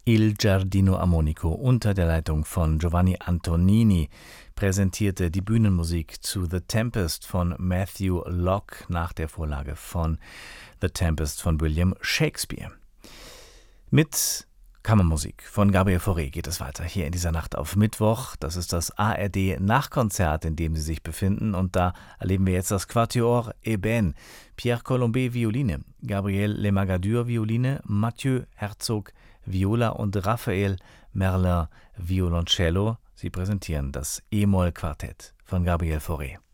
Il Giardino Armonico unter der Leitung von Giovanni Antonini präsentierte die Bühnenmusik zu The Tempest von Matthew Locke nach der Vorlage von The Tempest von William Shakespeare. Mit Kammermusik von Gabriel Fauré geht es weiter hier in dieser Nacht auf Mittwoch. Das ist das ARD-Nachkonzert, in dem Sie sich befinden. Und da erleben wir jetzt das Quatuor Eben. Pierre Colombet Violine, Gabriel Lemagadur Violine, Mathieu Herzog Viola und Raphael Merlin Violoncello. Sie präsentieren das E-Moll-Quartett von Gabriel Fauré.